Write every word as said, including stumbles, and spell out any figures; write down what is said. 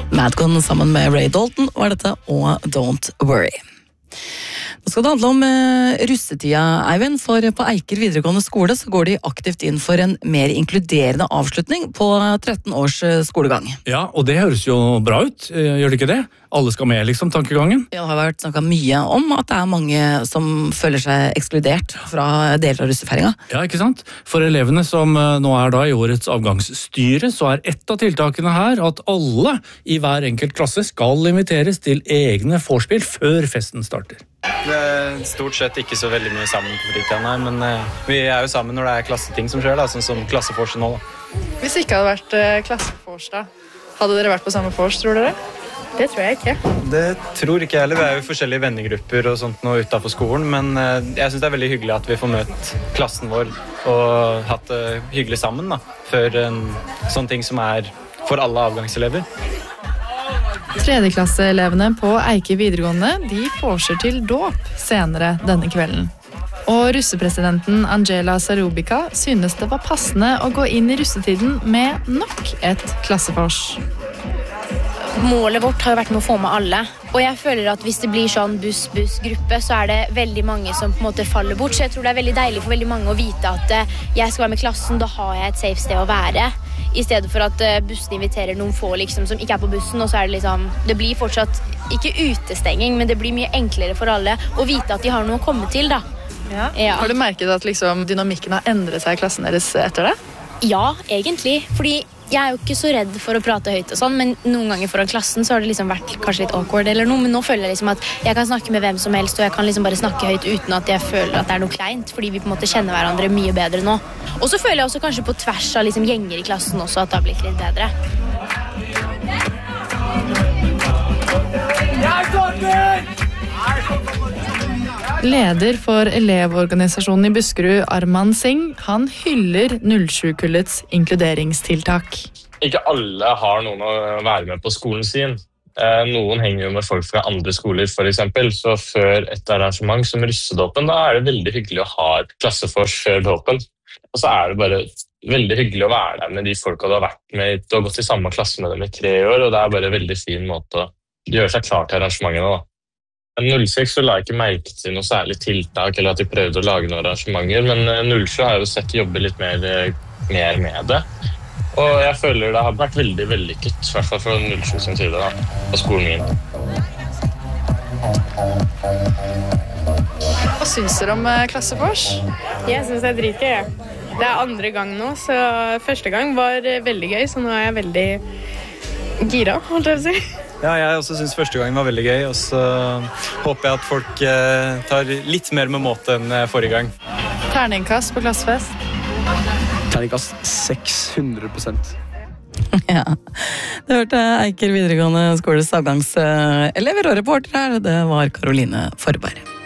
Madcon sammen med Ray Dalton var dette, og Don't Worry. Nå skal det handle om eh, russetida, Eivind, for på Eiker videregående skole så går de aktivt inn for en mer inkluderende avslutning på tretten års skolegang. Ja, og det høres jo bra ut, gjør det ikke det? Alle skal med, liksom, tankegangen. Det har vært snakket mye om at det er mange som føler seg ekskludert fra deler av russefeiringa. Ja, ikke sant? For elevene som nå er da i årets avgangsstyre, så er ett av tiltakene her at alle i hver enkelt klasse skal inviteres til egne vorspiel før festen starter. Det er stort sett ikke så veldig mye sammen på fritiden her, men uh, vi er jo sammen når det er klasseting som skjer, da, sånn som klassefors nå. Da. Hvis det ikke hadde vært uh, klassefors da, hadde dere vært på samme fors, tror dere? Det tror jeg ikke. Det tror ikke jeg heller. Vi er jo forskjellige vennegrupper og sånt nå utenfor skolen, men uh, jeg synes det er veldig hyggelig at vi får møtt klassen vår og hatt det uh, hyggelig sammen da, for en sånn ting som er for alle avgangselever. Tredjeklasseelevene på Eiker videregående de forser til dåp senere denne kvelden. Og russepresidenten Angela Sarubika synes det var passende å gå inn i russetiden med nok et klassefors. Målet vårt har vært med å få med alle, og jeg føler at hvis det blir sånn buss-buss-gruppe, så er det veldig mange som på en måte faller bort, så jeg tror det er veldig deilig for veldig mange å vite at jeg skal være med klassen, da har jeg et safe sted å være. I stedet for at bussen inviterer noen få liksom, som ikke er på bussen, og så er det liksom, det blir fortsatt ikke utestenging, men det blir mye enklere for alle å vite at de har noe å komme til, da. Ja. Ja. Har du merket at liksom, dynamikken har endret seg i klassen deres etter det? Ja, egentlig, fordi jeg er jo ikke så redd for å prate høyt og sånn, men noen ganger foran klassen så har det liksom vært kanskje litt awkward eller noe, men nå føler jeg liksom at jeg kan snakke med hvem som helst, og jeg kan liksom bare snakke høyt uten at jeg føler at det er noe kleint, fordi vi på en måte kjenner hverandre mye bedre nå. Og så føler jeg også kanskje på tvers av liksom gjenger i klassen også at det har blitt litt bedre. Leder for elevorganisasjonen i Buskerud, Arman Singh, han hyller null sju-kullets inkluderingstiltak. Ikke alle har noen å være med på skolen sin. Noen henger jo med folk fra andre skoler, for eksempel. Så før et arrangement som russedåpen, da er det veldig hyggelig å ha et klassefors før dåpen. Og så er det bare veldig hyggelig å være der med de folka du har vært med. Du har gått i samme klasse med dem i tre år, og det er bare en veldig fin måte å gjøre seg klar til arrangementene, da. null seks så la jeg ikke merke til noe særlig tiltak, eller at de prøvde å lage noen arrangementer, men null sju har jeg jo sett jobbe litt mer, mer med det. Og jeg føler det har vært veldig vellykket, i hvert fall fra null sju sin side, da, på skolen min. Hva syns dere om klassefors? Jeg synes det er dritgøy. Det er andre gang nå, så første gang var veldig gøy, så nå er jeg veldig gira, holdt jeg å si. Ja, jeg også synes første gangen var veldig gøy, og så håper jeg at folk eh, tar litt mer med måte enn forrige gang. Terningkast på klassefest? Terningkast seks hundre prosent. Ja, det hørte Eiker videregående skoles avgangselever og reporter her, det var Karoline Forberg.